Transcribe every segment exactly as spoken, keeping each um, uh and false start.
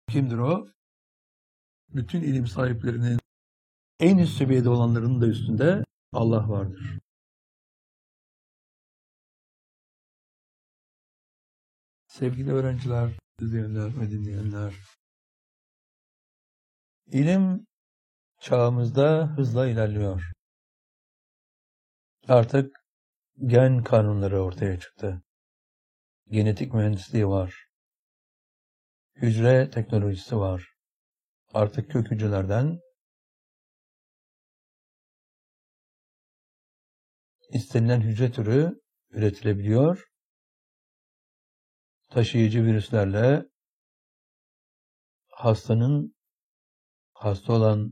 Kimdir o? Bütün ilim sahiplerinin en üst seviyede olanlarının da üstünde Allah vardır. Sevgili öğrenciler, izleyenler ve dinleyenler, ilim çağımızda hızla ilerliyor. Artık gen kanunları ortaya çıktı. Genetik mühendisliği var. Hücre teknolojisi var. Artık kök hücrelerden istenilen hücre türü üretilebiliyor. Taşıyıcı virüslerle hastanın hasta olan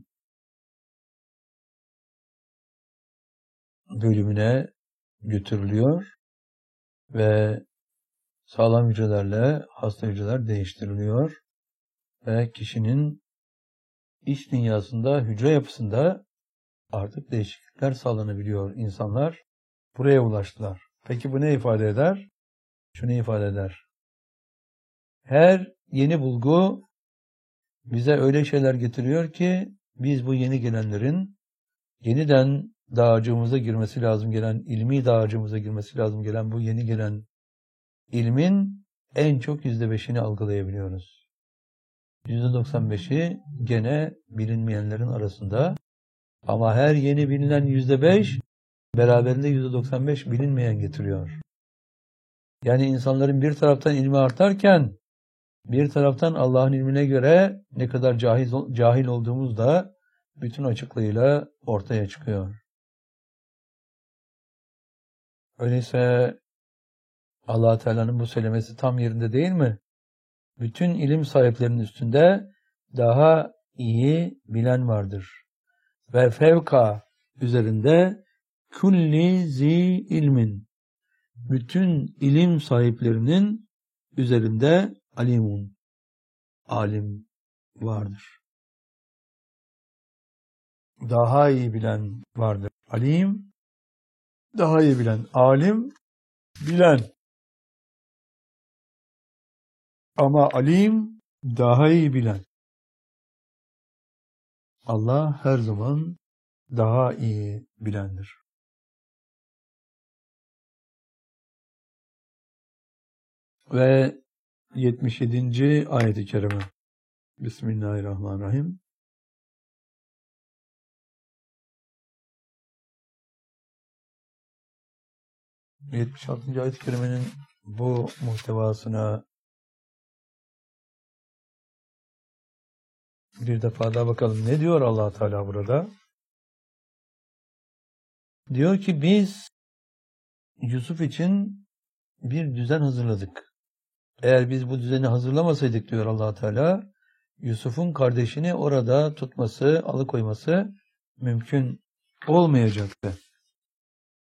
bölümüne götürülüyor ve sağlam hücrelerle hasta hücreler değiştiriliyor ve kişinin iç dünyasında, hücre yapısında artık değişiklikler sağlanabiliyor. İnsanlar buraya ulaştılar. Peki bu ne ifade eder? Şunu ifade eder. Her yeni bulgu bize öyle şeyler getiriyor ki biz bu yeni gelenlerin yeniden dağarcığımıza girmesi lazım gelen, ilmi dağarcığımıza girmesi lazım gelen bu yeni gelen ilmin en çok yüzde beşini algılayabiliyoruz. yüzde doksan beşi gene bilinmeyenlerin arasında. Ama her yeni bilinen yüzde beş beraberinde yüzde doksan beş bilinmeyen getiriyor. Yani insanların bir taraftan ilmi artarken bir taraftan Allah'ın ilmine göre ne kadar cahil, cahil olduğumuz da bütün açıklığıyla ortaya çıkıyor. Öyleyse Allah Teala'nın bu söylemesi tam yerinde değil mi? Bütün ilim sahiplerinin üstünde daha iyi bilen vardır. Ve fevka üzerinde kulli zi ilmin. Bütün ilim sahiplerinin üzerinde alimun, alim vardır. Daha iyi bilen vardır. Alim, daha iyi bilen. Alim, bilen. Ama alim, daha iyi bilen. Allah her zaman daha iyi bilendir. Ve yetmiş yedinci ayet-i kerime. Bismillahirrahmanirrahim. yetmiş altıncı ayet-i kerimenin bu muhtevasına bir defa daha bakalım. Ne diyor Allah Teala burada? Diyor ki biz Yusuf için bir düzen hazırladık. Eğer biz bu düzeni hazırlamasaydık diyor Allah Teala, Yusuf'un kardeşini orada tutması, alıkoyması mümkün olmayacaktı.